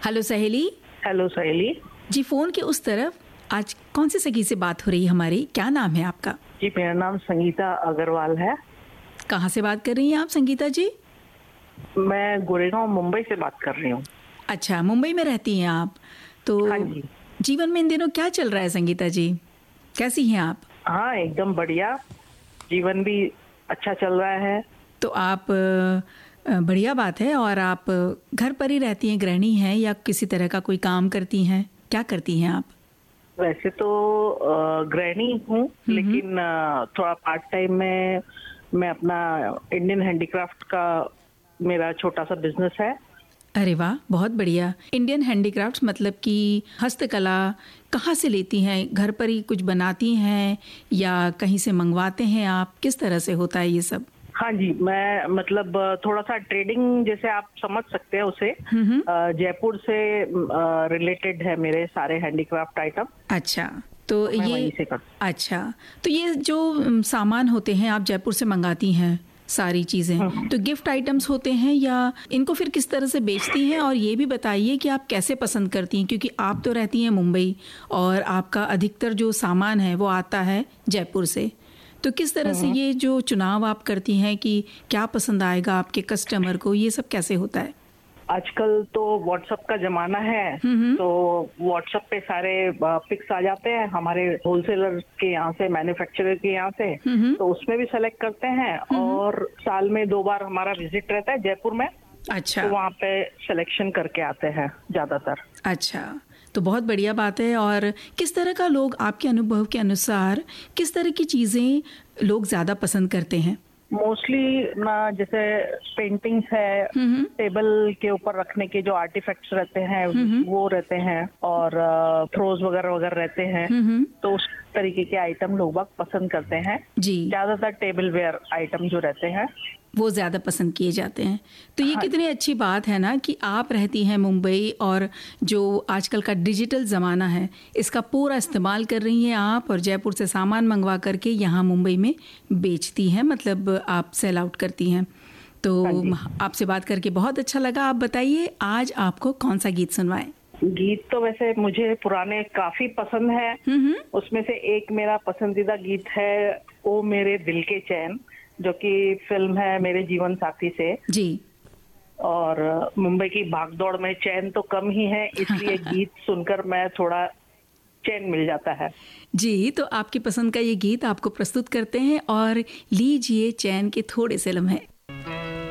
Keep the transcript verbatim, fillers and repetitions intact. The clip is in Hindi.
हेलो सहेली। हेलो सहेली जी, फोन के उस तरफ आज कौन सी सखी से बात हो रही है हमारी? क्या नाम है आपका? जी, मेरा नाम संगीता अग्रवाल है। कहाँ से बात कर रही हैं आप संगीता जी? मैं गोरेगांव मुंबई से बात कर रही हूँ। अच्छा, मुंबई में रहती हैं आप। तो हाँ जी। जीवन में इन दिनों क्या चल रहा है संगीता जी? कैसी हैं आप? हाँ, एकदम बढ़िया। जीवन भी अच्छा चल रहा है। तो आप अ, बढ़िया बात है। और आप घर पर ही रहती हैं, गृहिणी हैं या किसी तरह का कोई काम करती हैं? क्या करती हैं आप? वैसे तो अ, गृहिणी हूँ, लेकिन अ, थोड़ा पार्ट टाइम में मैं अपना इंडियन हैंडीक्राफ्ट का मेरा छोटा सा बिजनेस है। अरे वाह, बहुत बढ़िया। इंडियन हैंडीक्राफ्ट्स मतलब कि हस्तकला कहाँ से लेती हैं? घर पर ही कुछ बनाती हैं या कहीं से मंगवाते हैं आप? किस तरह से होता है ये सब? हाँ जी, मैं मतलब थोड़ा सा ट्रेडिंग जैसे आप समझ सकते हैं उसे। अ, जयपुर से रिलेटेड है मेरे सारे हैंडीक्राफ्ट आइटम। अच्छा, तो मैं वहीं ये से कर अच्छा, तो ये जो अम, सामान होते हैं आप जयपुर से मंगाती हैं सारी चीज़ें, तो गिफ्ट आइटम्स होते हैं या इनको फिर किस तरह से बेचती हैं? और ये भी बताइए कि आप कैसे पसंद करती हैं, क्योंकि आप तो रहती हैं मुंबई और आपका अधिकतर जो सामान है वो आता है जयपुर से। तो किस तरह से ये जो चुनाव आप करती हैं कि क्या पसंद आएगा आपके कस्टमर को, ये सब कैसे होता है? आजकल तो व्हाट्सएप का जमाना है, तो व्हाट्सएप पे सारे पिक्स आ जाते हैं हमारे होलसेलर के यहाँ से, मैन्युफैक्चरर के यहाँ से। तो उसमें भी सेलेक्ट करते हैं और साल में दो बार हमारा विजिट रहता है जयपुर में। अच्छा, तो वहाँ पे सिलेक्शन करके आते हैं ज्यादातर। अच्छा, तो बहुत बढ़िया बात है। और किस तरह का लोग आपके अनुभव के अनुसार किस तरह की चीजें लोग ज्यादा पसंद करते हैं? मोस्टली ना, जैसे पेंटिंग्स है, टेबल के ऊपर रखने के जो आर्टिफैक्ट्स रहते हैं वो रहते हैं, और थ्रोज वगैरह वगैरह रहते हैं। तो उस तरीके के आइटम लोग बहुत पसंद करते हैं जी। ज्यादातर टेबल वेयर आइटम जो रहते हैं वो ज़्यादा पसंद किए जाते हैं। तो ये हाँ, कितनी अच्छी बात है ना कि आप रहती हैं मुंबई और जो आजकल का डिजिटल ज़माना है इसका पूरा इस्तेमाल कर रही हैं आप, और जयपुर से सामान मंगवा करके यहाँ मुंबई में बेचती हैं, मतलब आप सेल आउट करती हैं। तो हाँ, आपसे बात करके बहुत अच्छा लगा। आप बताइए आज आपको कौन सा गीत सुनवाएं? गीत तो वैसे मुझे पुराने काफी पसंद है। उसमें से एक मेरा पसंदीदा गीत है ओ मेरे दिल के चैन, जो कि फिल्म है मेरे जीवन साथी से जी। और मुंबई की भागदौड़ में चैन तो कम ही है, इसलिए गीत सुनकर मैं थोड़ा चैन मिल जाता है जी। तो आपकी पसंद का ये गीत आपको प्रस्तुत करते हैं और लीजिए चैन के थोड़े से लम्हे।